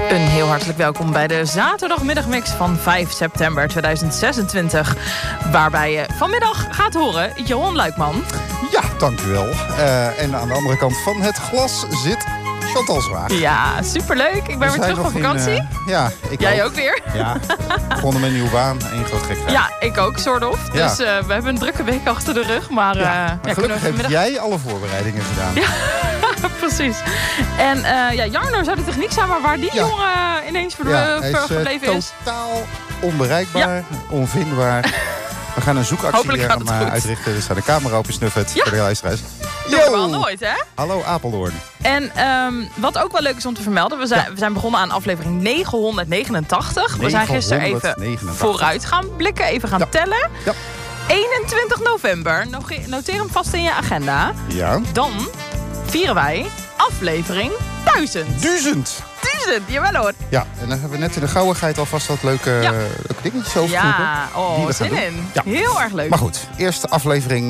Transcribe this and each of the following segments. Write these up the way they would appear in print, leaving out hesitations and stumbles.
Een heel hartelijk welkom bij de zaterdagmiddagmix van 5 september 2026. Waarbij je vanmiddag gaat horen Johan Luikman. Ja, dank u wel. En aan de andere kant van het glas zit Chantal Zwaag. Ja, superleuk. Ik ben weer terug van vakantie. Jij ook weer? Ja, begonnen met een nieuwe baan. Eén groot gekheid. Ja, ik ook, soort of. Ja. Dus we hebben een drukke week achter de rug. Maar gelukkig heb jij alle voorbereidingen gedaan. Ja, precies. En Jarno zou de techniek zijn, maar waar die jongen ineens gebleven is. Totaal onbereikbaar, onvindbaar. We gaan een zoekactie uitrichten. Er staat een camera op je snuffet voor de luisteraars. Dat doen we al nooit, hè? Hallo Apeldoorn. En wat ook wel leuk is om te vermelden. We zijn begonnen aan aflevering 989. We zijn gisteren even vooruit gaan blikken. Even gaan tellen. Ja. 21 november. Noteer hem vast in je agenda. Ja. Dan vieren wij aflevering 1000. 1000! Jawel hoor. Ja, en dan hebben we net in de gauwigheid alvast wat leuke dingetjes overgeroepen. Ja, zin in. Ja. Heel erg leuk. Maar goed, eerst aflevering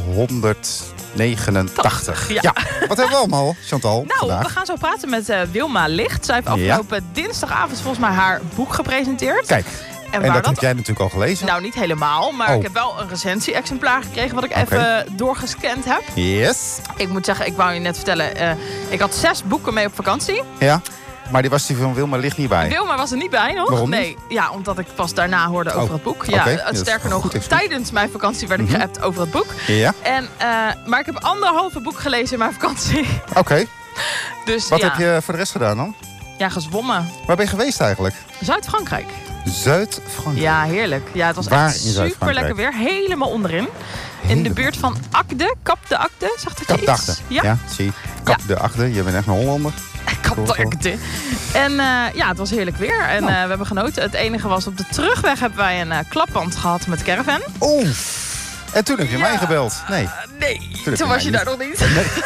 989. Ja. Wat hebben we allemaal, Chantal, vandaag? We gaan zo praten met Wilma Licht. Zij heeft afgelopen dinsdagavond volgens mij haar boek gepresenteerd. Kijk. En dat heb jij natuurlijk al gelezen? Nou, niet helemaal. Maar ik heb wel een recensie-exemplaar gekregen wat ik even doorgescand heb. Yes. Ik moet zeggen, ik wou je net vertellen. Ik had 6 boeken mee op vakantie. Ja. Maar die was die van Wilma Licht niet bij? Wilma was er niet bij nog. Waarom niet? Nee, ja, omdat ik pas daarna hoorde over het boek. Ja, sterker nog, tijdens mijn vakantie werd ik geappt over het boek. Ja. Maar ik heb 1,5 boek gelezen in mijn vakantie. Oké. Dus, wat heb je voor de rest gedaan dan? Ja, gezwommen. Waar ben je geweest eigenlijk? Zuid-Frankrijk. Zuid-Frankrijk? Ja, heerlijk. Ja, het was echt super lekker weer. Helemaal onderin. In de buurt van Agde. Cap de Agde. Zag dat je iets? Cap de Agde. Ja, zie. Cap de Agde. Je bent echt een Hollander. Cap de Agde. En het was heerlijk weer. En we hebben genoten. Het enige was op de terugweg hebben wij een klapband gehad met de caravan. Oeh. En toen heb je mij gebeld. Nee. Toen was je daar nog niet.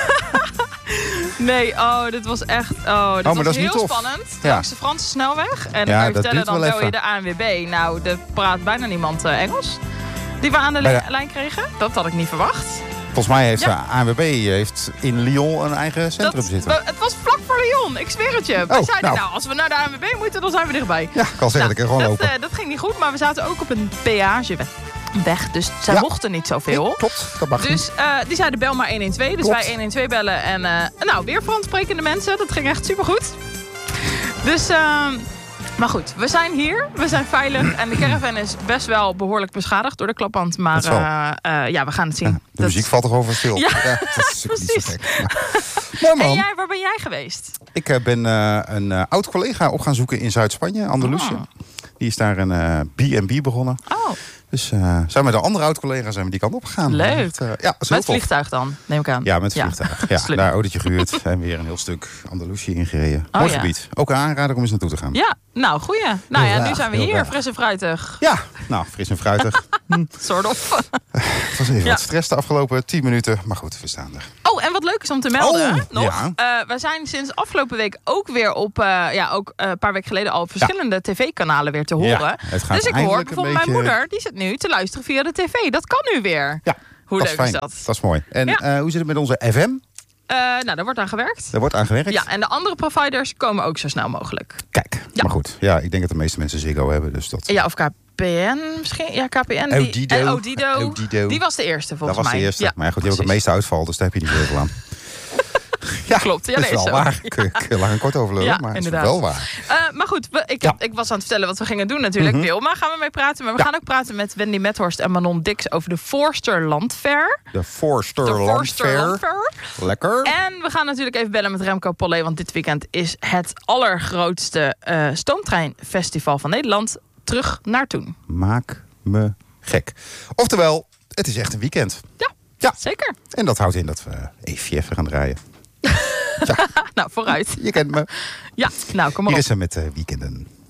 Nee, dit was echt dit was heel spannend. Langs de Franse snelweg. En dan kan je vertellen, dan bel je de ANWB. Nou, er praat bijna niemand Engels. Die we aan de lijn kregen. Dat had ik niet verwacht. Volgens mij heeft de ANWB in Lyon een eigen centrum zitten. Het was vlak voor Lyon, ik zweer het je. Wij zeiden, als we naar de ANWB moeten, dan zijn we dichtbij. Ja, ik kan zeggen, ik kan gewoon lopen. Dat ging niet goed, maar we zaten ook op een peageweg. Dus zij mochten niet zoveel. Nee, klopt, dat mag niet. Die zeiden bel maar 112. Dus wij 112 bellen. En weer Frans sprekende mensen. Dat ging echt supergoed. Dus, maar goed, we zijn hier. We zijn veilig. En de caravan is best wel behoorlijk beschadigd door de klapband. Maar we gaan het zien. Ja, de muziek valt toch over stil. Ja, dat is precies. Maar man, en jij, waar ben jij geweest? Ik ben een oud collega op gaan zoeken in Zuid-Spanje, Andalusië. Die is daar een B&B begonnen. Dus zijn met een andere oud-collega die kant op gegaan. Leuk. Met vliegtuig dan, neem ik aan. Ja, met vliegtuig. Ja, daar autootje gehuurd en weer een heel stuk Andalusië ingereden. Mooi gebied. Ook een aanrader om eens naartoe te gaan. Ja, nou, goeie. Nou ja, nu zijn we hier, fris en fruitig. Ja, nou, fris en fruitig. Soort of. Het was even wat stress de afgelopen 10 minuten, maar goed, we staan er. En wat leuk is om te melden we zijn sinds afgelopen week ook weer op, een paar weken geleden al op verschillende tv-kanalen weer te horen. Dus ik hoor bijvoorbeeld mijn moeder, die zit nu te luisteren via de tv. Dat kan nu weer. Ja, hoe leuk is dat? Dat is mooi. En hoe zit het met onze FM? Daar wordt aan gewerkt. Er wordt aan gewerkt? Ja, en de andere providers komen ook zo snel mogelijk. Kijk, maar goed. Ja, ik denk dat de meeste mensen Ziggo hebben. Dus dat... Ja, of KPN misschien. Ja, KPN. Odido. Die was de eerste volgens mij. Dat was de eerste. Maar goed, die heeft ook het meeste uitval. Dus daar heb je niet zoveel aan. Ja, klopt. Ja, dat is wel waar. Kun je lang en kort over lullen, maar het is wel waar. Maar goed, ik was aan het vertellen wat we gingen doen natuurlijk. Wilma gaan we mee praten. Maar we gaan ook praten met Wendy Methorst en Manon Dix over de Forsterland Fair. De Forsterland Fair. Lekker. En we gaan natuurlijk even bellen met Remco Pollé. Want dit weekend is het allergrootste stoomtreinfestival van Nederland. Terug naar toen. Maak me gek. Oftewel, het is echt een weekend. Ja, zeker. En dat houdt in dat we even gaan draaien. Nou, vooruit. Je kent me. Ja, nou, kom maar op. Hier is ze met weekenden.